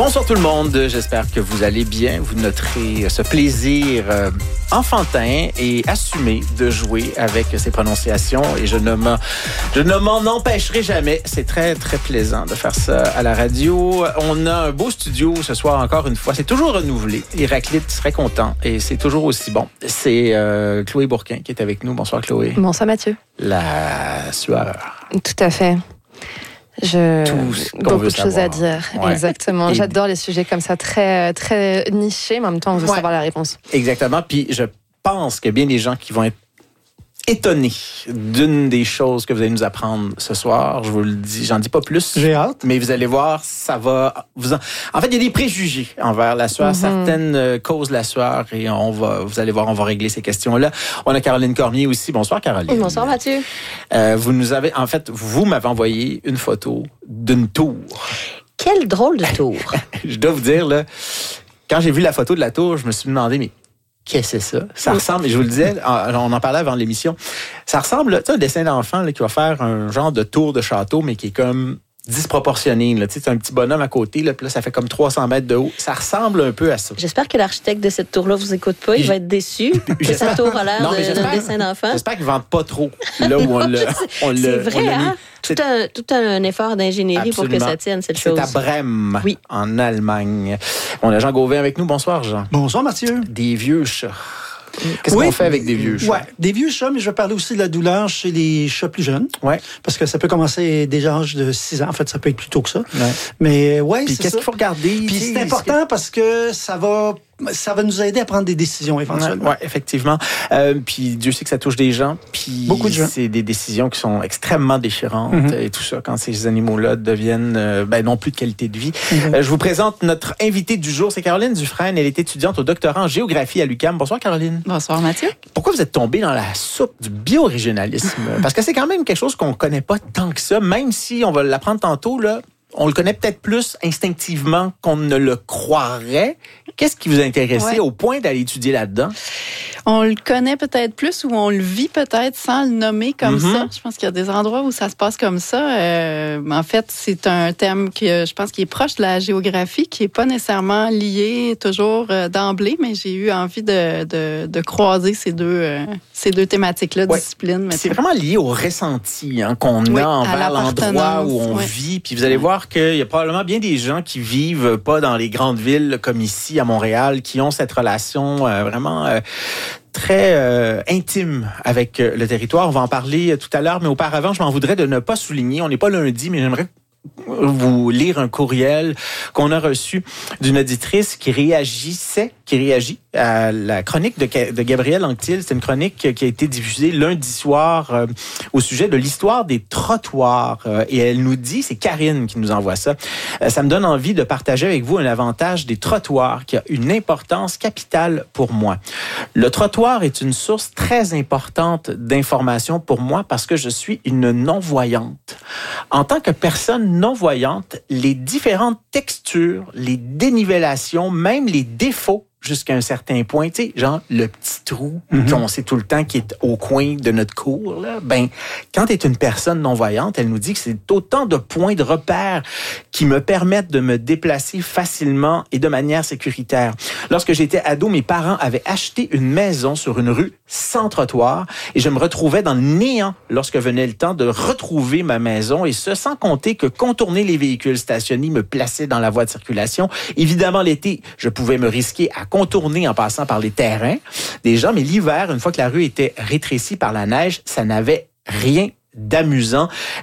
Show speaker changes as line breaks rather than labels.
Bonsoir tout le monde, j'espère que vous allez bien. Vous noterez ce plaisir enfantin et assumé de jouer avec ces prononciations et je ne m'en empêcherai jamais. C'est très, très plaisant de faire ça à la radio. On a un beau studio ce soir encore une fois. C'est toujours renouvelé. Héraclite serait content et c'est toujours aussi bon. C'est Chloé Bourquin qui est avec nous. Bonsoir Chloé.
Bonsoir Mathieu.
La sueur.
Tout à fait. Beaucoup de choses à dire.
Ouais.
Exactement.
Et
j'adore les sujets comme ça, très, très nichés, mais en même temps, on veut savoir la réponse.
Exactement. Puis je pense qu'il y a bien des gens qui vont être étonnés d'une des choses que vous allez nous apprendre ce soir. Je vous le dis, j'en dis pas plus.
J'ai hâte.
Mais vous allez voir, ça va vous en fait, il y a des préjugés envers la sueur. Certaines causent la sueur et vous allez voir, on va régler ces questions-là. On a Caroline Cormier aussi. Bonsoir Caroline.
Bonsoir Mathieu.
Vous m'avez envoyé une photo d'une tour.
Quel drôle de tour.
Je dois vous dire, là, quand j'ai vu la photo de la tour, je me suis demandé, mais qu'est-ce que c'est ça? Ça ressemble, et je vous le disais, on en parlait avant l'émission, ça ressemble, tu sais, un dessin d'enfant là, qui va faire un genre de tour de château, mais qui est comme disproportionné. Là. Tu sais, c'est un petit bonhomme à côté, là, puis là, ça fait comme 300 mètres de haut. Ça ressemble un peu à ça.
J'espère que l'architecte de cette tour-là vous écoute pas. Il va être déçu que sa tour a l'air d'un dessin d'enfant.
J'espère qu'il ne vende pas trop là où
C'est vrai, hein? Tout un effort d'ingénierie pour que ça tienne, cette chose.
C'est à Brême, en Allemagne. On a Jean Gauvin avec nous. Bonsoir, Jean.
Bonsoir, Mathieu.
Des vieux chats. Qu'est-ce qu'on fait avec des vieux chats?
Oui, des vieux chats, mais je vais parler aussi de la douleur chez les chats plus jeunes.
Oui.
Parce que ça peut commencer dès l'âge de 6 ans. En fait, ça peut être plus tôt que ça.
Ouais.
Mais ouais,
puis
c'est
qu'est-ce qu'il faut regarder?
Puis c'est important parce que ça va nous aider à prendre des décisions éventuellement.
Oui, effectivement. Puis Dieu sait que ça touche des gens. Puis
beaucoup de gens.
C'est des décisions qui sont extrêmement déchirantes et tout ça, quand ces animaux-là deviennent non plus de qualité de vie. Je vous présente notre invitée du jour, c'est Caroline Dufresne. Elle est étudiante au doctorat en géographie à l'UQAM. Bonsoir Caroline.
Bonsoir Mathieu.
Pourquoi vous êtes tombée dans la soupe du biorégionalisme? Parce que c'est quand même quelque chose qu'on connaît pas tant que ça, même si on va l'apprendre tantôt, là. On le connaît peut-être plus instinctivement qu'on ne le croirait. Qu'est-ce qui vous a intéressé au point d'aller étudier là-dedans?
On le connaît peut-être plus ou on le vit peut-être sans le nommer comme ça. Je pense qu'il y a des endroits où ça se passe comme ça. En fait, c'est un terme que je pense qui est proche de la géographie, qui n'est pas nécessairement lié toujours d'emblée, mais j'ai eu envie de croiser ces deux thématiques-là, disciplines.
C'est vraiment lié au ressenti qu'on a envers l'endroit où on vit. Puis vous allez voir qu'il y a probablement bien des gens qui vivent pas dans les grandes villes comme ici à Montréal, qui ont cette relation vraiment très intime avec le territoire. On va en parler tout à l'heure, mais auparavant, je m'en voudrais de ne pas souligner. On n'est pas lundi, mais j'aimerais vous lire un courriel qu'on a reçu d'une auditrice qui réagit à la chronique de Gabriel Anctil. C'est une chronique qui a été diffusée lundi soir au sujet de l'histoire des trottoirs. Et elle nous dit, c'est Karine qui nous envoie ça, ça me donne envie de partager avec vous un avantage des trottoirs qui a une importance capitale pour moi. Le trottoir est une source très importante d'information pour moi parce que je suis une non-voyante. En tant que personne non-voyante, les différentes textures, les dénivellations, même les défauts jusqu'à un certain point, tu sais, genre le petit trou qu'on sait tout le temps qui est au coin de notre cour, là, quand tu es une personne non-voyante, elle nous dit que c'est autant de points de repère qui me permettent de me déplacer facilement et de manière sécuritaire. Lorsque j'étais ado, mes parents avaient acheté une maison sur une rue sans trottoir et je me retrouvais dans le néant lorsque venait le temps de retrouver ma maison et ce, sans compter que contourner les véhicules stationnés me plaçait dans la voie de circulation. Évidemment, l'été, je pouvais me risquer à contourner en passant par les terrains des gens, mais l'hiver, une fois que la rue était rétrécie par la neige, ça n'avait rien d'amusant.